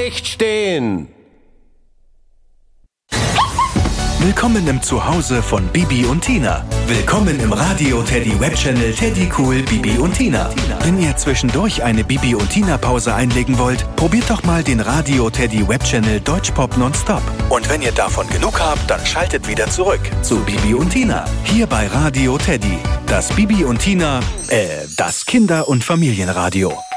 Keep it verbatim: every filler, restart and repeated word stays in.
nicht stehen! Willkommen im Zuhause von Bibi und Tina. Willkommen im Radio Teddy Webchannel Teddy Cool Bibi und Tina. Wenn ihr zwischendurch eine Bibi und Tina Pause einlegen wollt, probiert doch mal den Radio Teddy Webchannel Deutschpop Nonstop. Und wenn ihr davon genug habt, dann schaltet wieder zurück zu Bibi und Tina. Hier bei Radio Teddy. Das Bibi und Tina, äh, das Kinder- und Familienradio.